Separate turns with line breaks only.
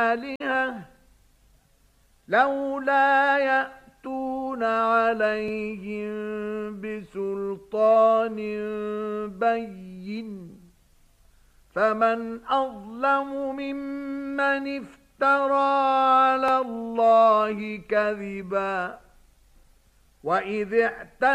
آلهة لولا يأتون عليهم بسلطان بين فمن أظلم ممن افترى على الله كذبا وإذ